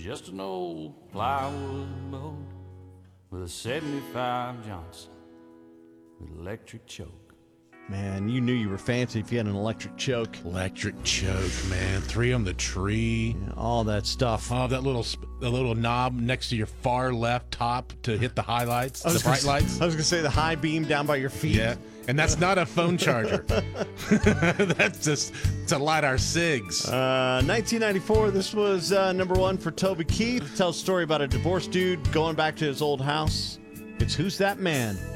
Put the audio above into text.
just an old plywood boat with a 75 Johnson with electric choke. Man, you knew you were fancy if you had an electric choke. Electric choke, man. 3 on the tree. Yeah, all that stuff. Oh, the little knob next to your far left top to hit the highlights, the bright lights. I was going to say the high beam down by your feet. Yeah, and that's not a phone charger. That's just to light our cigs. 1994, this was number 1 for Toby Keith. Tells a story about a divorced dude going back to his old house. It's Who's That Man?